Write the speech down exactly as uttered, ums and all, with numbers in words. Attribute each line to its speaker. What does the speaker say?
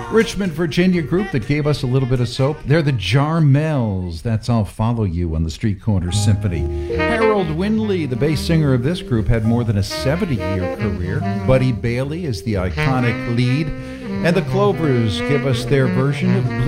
Speaker 1: Richmond, Virginia group that gave us a little bit of soap. They're the Jarmels. That's I'll Follow You on the Street Corner Symphony. Harold Windley, the bass singer of this group, had more than a seventy-year career. Buddy Bailey is the iconic lead. And the Clovers give us their version of